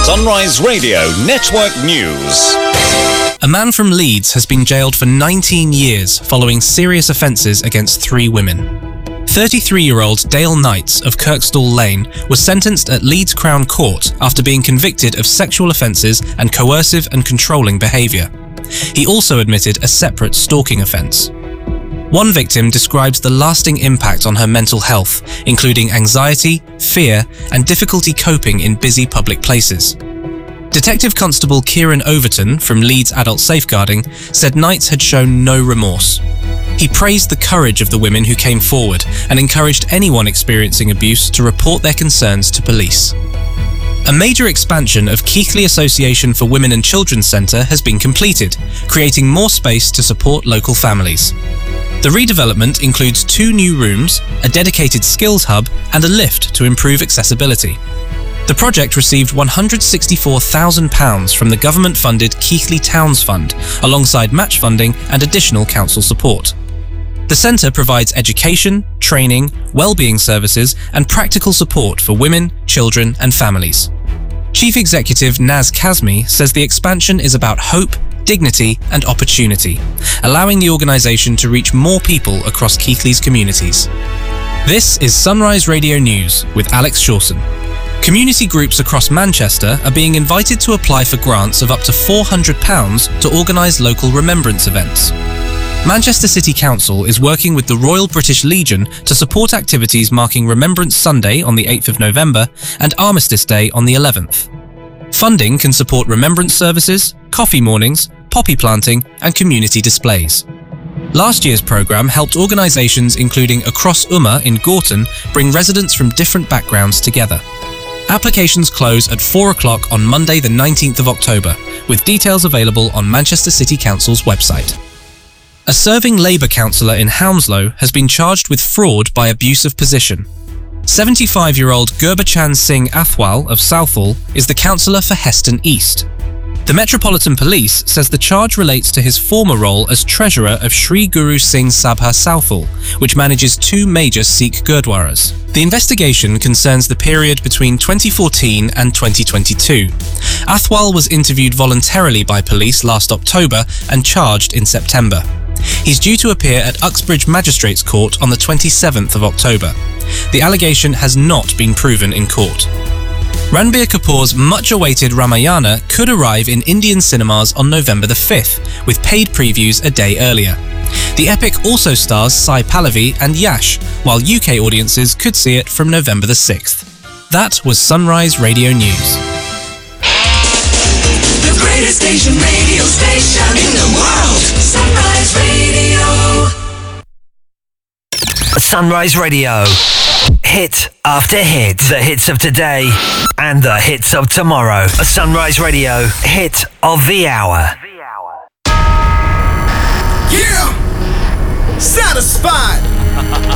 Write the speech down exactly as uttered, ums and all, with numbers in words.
Sunrise Radio Network News. A man from Leeds has been jailed for nineteen years following serious offences against three women. thirty-three-year-old Dale Knights of Kirkstall Lane was sentenced at Leeds Crown Court after being convicted of sexual offences and coercive and controlling behaviour. He also admitted a separate stalking offence. One victim describes the lasting impact on her mental health, including anxiety, fear, and difficulty coping in busy public places. Detective Constable Kieran Overton from Leeds Adult Safeguarding said Knights had shown no remorse. He praised the courage of the women who came forward and encouraged anyone experiencing abuse to report their concerns to police. A major expansion of Keighley Association for Women and Children's Centre has been completed, creating more space to support local families. The redevelopment includes two new rooms, a dedicated skills hub, and a lift to improve accessibility. The project received one hundred sixty-four thousand pounds from the government-funded Keighley Towns Fund, alongside match funding and additional council support. The centre provides education, training, well-being services, and practical support for women, children, and families. Chief Executive Naz Kazmi says the expansion is about hope, dignity, and opportunity, allowing the organisation to reach more people across Keighley's communities. This is Sunrise Radio News with Alex Shawson. Community groups across Manchester are being invited to apply for grants of up to four hundred pounds to organise local remembrance events. Manchester City Council is working with the Royal British Legion to support activities marking Remembrance Sunday on the eighth of November and Armistice Day on the eleventh. Funding can support remembrance services, coffee mornings, poppy planting, and community displays. Last year's programme helped organisations including Across Ummah in Gorton bring residents from different backgrounds together. Applications close at four o'clock on Monday the nineteenth of October, with details available on Manchester City Council's website. A serving Labour councillor in Hounslow has been charged with fraud by abuse of position. seventy-five-year-old Gurbachan Singh Athwal of Southall is the councillor for Heston East. The Metropolitan Police says the charge relates to his former role as treasurer of Sri Guru Singh Sabha Southall, which manages two major Sikh Gurdwaras. The investigation concerns the period between twenty fourteen and twenty twenty-two. Athwal was interviewed voluntarily by police last October and charged in September. He's due to appear at Uxbridge Magistrates Court on the twenty-seventh of October. The allegation has not been proven in court. Ranbir Kapoor's much-awaited Ramayana could arrive in Indian cinemas on November the fifth, with paid previews a day earlier. The epic also stars Sai Pallavi and Yash, while U K audiences could see it from November the sixth. That was Sunrise Radio News. The greatest Asian radio station in the world, Sunrise Radio. Sunrise Radio. Hit after hit. The hits of today and the hits of tomorrow. A Sunrise Radio hit of the hour. Yeah! Satisfied!